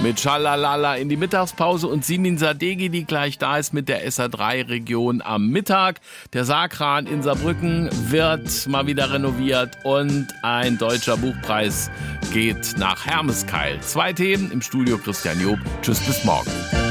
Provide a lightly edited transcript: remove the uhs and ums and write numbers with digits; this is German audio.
mit Schalalala in die Mittagspause und Simin Sadeghi, die gleich da ist mit der SA3-Region am Mittag. Der Saarkran in Saarbrücken wird mal wieder renoviert und ein deutscher Buchpreis geht nach Hermeskeil. 2 Themen im Studio, Christian Job. Tschüss, bis morgen.